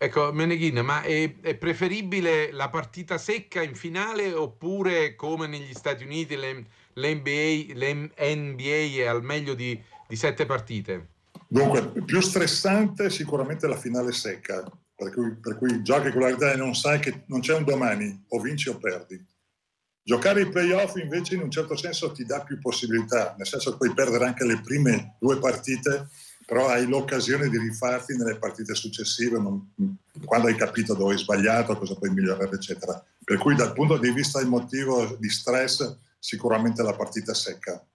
Ecco, Meneghin, ma è preferibile la partita secca in finale oppure come negli Stati Uniti l'NBA è al meglio di 7 partite? Dunque, più stressante sicuramente la finale secca, per cui giochi con la realtà e non sai che non c'è un domani, o vinci o perdi. Giocare i playoff invece in un certo senso ti dà più possibilità, nel senso che puoi perdere anche le prime 2 partite, però hai l'occasione di rifarti nelle partite successive quando hai capito dove hai sbagliato, cosa puoi migliorare, eccetera. Per cui dal punto di vista emotivo di stress, sicuramente la partita secca.